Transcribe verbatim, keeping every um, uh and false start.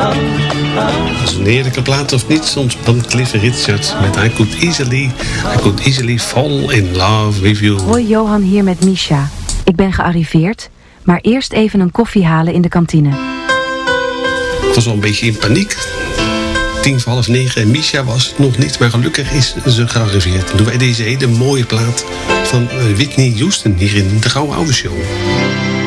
Dat is een heerlijke plaat of niet, soms van Cliff Richard met I Could Easily, I Could Easily Fall in Love with You. Hoi, Johan hier met Misha. Ik ben gearriveerd, maar eerst even een koffie halen in de kantine. Ik was wel een beetje in paniek. Tien voor half negen en Misha was het nog niet, maar gelukkig is ze gearriveerd. Dan doen wij deze hele mooie plaat van Whitney Houston hier in de Gouden Oude Show.